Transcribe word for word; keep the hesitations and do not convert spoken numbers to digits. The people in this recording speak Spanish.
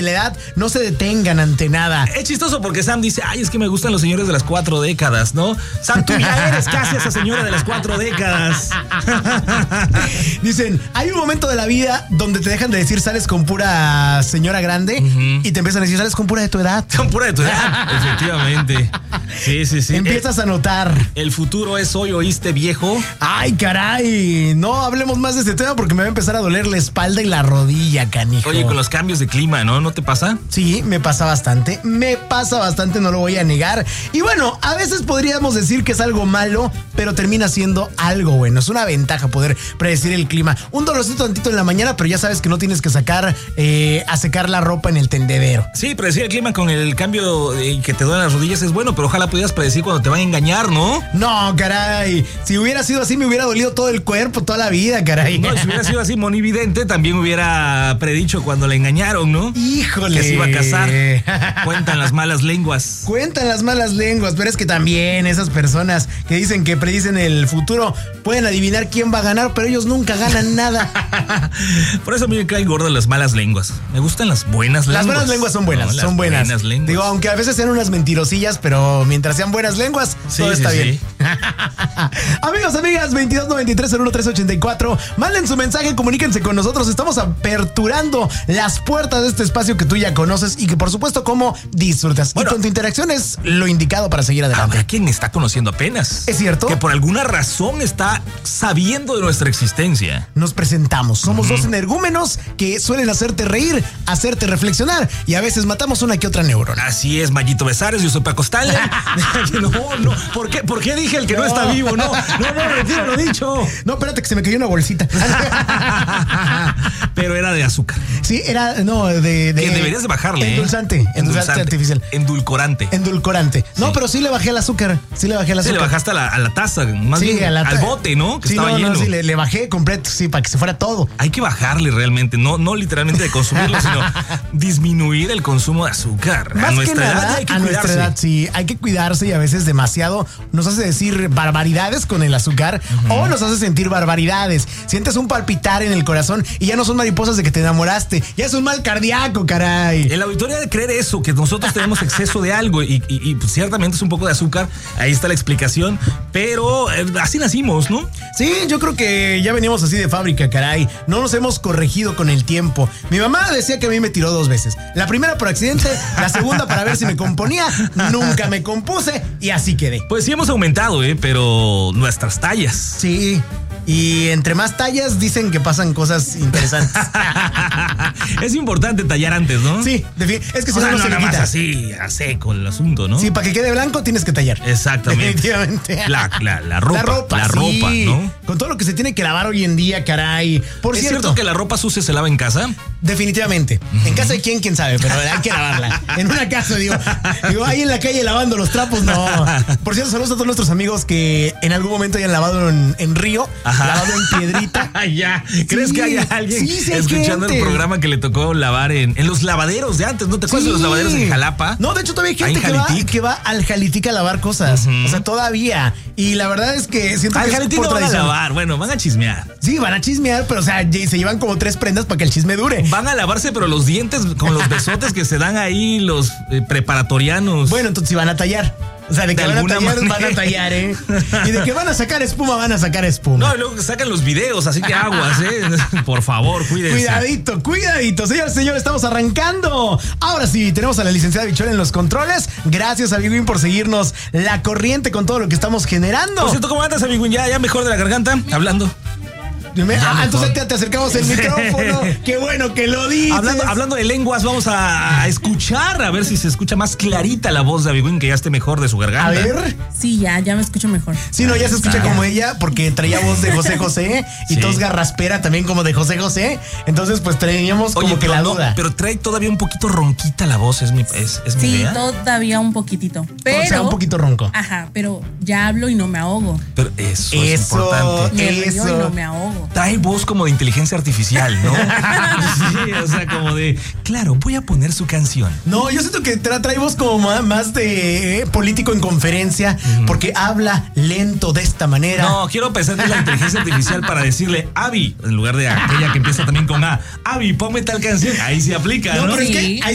la edad, no se detengan ante nada. Es chistoso porque Sam dice, ay, es que me gustan los señores de las cuatro décadas, ¿no? Sam, tú ya eres casi esa señora de las cuatro décadas. Dicen, hay un momento de la vida donde te dejan de decir sales con pura señora grande uh-huh. y te empiezan a decir sales con pura de tu edad. Con pura de tu edad, efectivamente. Sí, sí, sí. Empiezas a notar. El futuro es hoy, ¿oíste, viejo? Ay, caray. No hablemos más de este tema porque me va a empezar a doler la espalda y la rodilla, canijo. Oye, con los cambios de clima, ¿no? ¿No te pasa? Sí, me pasa bastante. Me pasa bastante, no lo voy a negar. Y bueno, a veces podríamos decir que es algo malo, pero termina siendo algo bueno. Es una ventaja poder predecir el clima. Un dolorcito tantito en la mañana, pero ya sabes que no tienes que sacar eh, a secar la ropa en el tendedero. Sí, predecir el clima con el cambio y que te duelen las rodillas es bueno, pero ojalá pudieras predecir cuando te van a engañar, ¿no? No, caray. Si hubiera sido así, me hubiera dolido todo el cuerpo, toda la vida, caray. No, si hubiera sido así, monividente, también hubiera predicho cuando le engañaron, ¿no? Híjole. Que se iba a casar. Cuentan las malas lenguas. Cuentan las malas lenguas, pero es que también esas personas que dicen que predicen el futuro pueden adivinar quién va a ganar, pero ellos nunca ganan nada. Por eso a mí me caen gordas las malas lenguas. Me gustan las buenas lenguas. Las buenas lenguas son buenas, no, son buenas. buenas lenguas. Digo, aunque a veces sean unas mentirosillas, pero mientras sean buenas lenguas, sí, todo está sí, bien. Sí. Amigos, amigas, veintidós noventa y tres cero uno tres ochenta y cuatro, manden su mensaje, comuníquense con nosotros. Estamos aperturando las puertas de este espacio que tú ya conoces y que por supuesto como disfrutas. Bueno, y con tu interacción es lo indicado para seguir adelante. Habrá quien me está conociendo apenas. ¿Es cierto? Que por alguna razón está sabiendo de nuestra existencia. Nos presentamos. Somos uh-huh. dos energúmenos que suelen hacerte reír, hacerte reflexionar y a veces matamos una que otra neurona. Así es, Mayito Besares, yo soy Paco Stanley. No, no, ¿por qué, ¿por qué dije el que no. no está vivo? No, no, no, retiro lo dicho. No, espérate que se me cayó una bolsita. Pero era de azúcar. Sí, era, no, de... de que deberías de bajarle, endulzante, ¿eh? Endulzante, endulzante artificial. Endulcorante. Endulcorante. No, sí. pero sí le bajé el azúcar. Sí le bajé el azúcar. Sí, le bajaste a la, a la taza, más sí, bien a la ta- al bote, ¿no? Que sí, estaba no, lleno. No, sí, le, le bajé completo, sí, para que se fuera todo. Hay que bajarle realmente, no, no literalmente de consumirlo, sino disminuir el consumo de azúcar. Más a nuestra que nada, edad hay que a cuidarse. nuestra edad, sí, hay que cuidarse y a veces demasiado nos hace decir barbaridades con el azúcar uh-huh. o nos hace sentir barbaridades. Sientes un palpitar en el corazón y ya no son mariposas de que te enamoraste, ya es un mal cardíaco, caray. El auditorio de creer eso, que nosotros tenemos exceso de algo y, y, y pues, ciertamente es un poco de azúcar, ahí está la explicación, pero eh, así nacimos, ¿no? Sí, yo creo que ya veníamos así de fábrica, caray. No nos hemos corregido con el tiempo. Mi mamá decía que a mí me tiró dos veces. La primera por accidente, la segunda para ver si me componía. Nunca me compuse y así quedé. Pues sí hemos aumentado, ¿eh? Pero nuestras tallas. Sí. Y entre más tallas dicen que pasan cosas interesantes. Es importante tallar antes, ¿no? Sí, es que si o no, sea, no no se nada le más quita. así, a seco el asunto, ¿no? Sí, para que quede blanco tienes que tallar. Exactamente. Definitivamente. La, la, la ropa. La ropa, la sí. ropa, ¿no? Con todo lo que se tiene que lavar hoy en día, caray. Por ¿Es cierto, cierto que la ropa sucia se lava en casa? Definitivamente. Uh-huh. En casa de quién, quién sabe, pero hay que lavarla. En una casa, digo, digo, ahí en la calle lavando los trapos, no. Por cierto, saludos a todos nuestros amigos que en algún momento hayan lavado en, en río, Ajá. lavado en piedrita. Ya. ¿Crees sí, que haya alguien sí, sí, escuchando gente. el programa que le tocó lavar en, en los lavaderos de antes? ¿No te acuerdas sí. de los lavaderos en Jalapa? No, de hecho todavía hay gente que va, que va al Jalitic a lavar cosas. Uh-huh. O sea, todavía. Y la verdad es que siento al que Jalitic es por no van a tradición. lavar, bueno, van a chismear. Sí, van a chismear, pero o sea, se llevan como tres prendas para que el chisme dure. Van a lavarse, pero los dientes con los besotes que se dan ahí los eh, preparatorianos. Bueno, entonces sí van a tallar. O sea, de que de van a tallar, manera. van a tallar, ¿eh? Y de que van a sacar espuma, van a sacar espuma. No, y luego sacan los videos, así que aguas, ¿eh? Por favor, cuídense. Cuidadito, cuidadito. Señores, señores, estamos arrancando. Ahora sí, tenemos a la licenciada Bichol en los controles. Gracias, Abiguín, por seguirnos la corriente con todo lo que estamos generando. Por cierto, ¿cómo andas, Abiguín? ¿Ya, ya mejor de la garganta? Hablando. Me, ah, entonces te, te acercamos el micrófono. Qué bueno que lo dices. Hablando, hablando de lenguas, vamos a, a escuchar, a ver si se escucha más clarita la voz de Abiguín, que ya esté mejor de su garganta. A ver. Sí, ya, ya me escucho mejor. Sí, no, ya se escucha como ella, porque traía voz de José José y sí. tos garraspera también como de José José. Entonces, pues traíamos como Oye, que la no, duda. Pero trae todavía un poquito ronquita la voz, es mi, es, es sí, mi idea. Sí, todavía un poquitito. Pero, o sea, un poquito ronco. Ajá, pero ya hablo y no me ahogo. Pero eso, eso es importante. Me eso. río y no me ahogo. Trae voz como de inteligencia artificial, ¿no? Sí, o sea, como de, claro, voy a poner su canción. No, yo siento que tra- trae voz como más de eh, político en conferencia, mm. porque habla lento de esta manera. No, quiero pensar que es la inteligencia artificial para decirle, Abby, en lugar de aquella que empieza también con A, Abby, ponme tal canción. Ahí se aplica, ¿no? No, pero sí. es que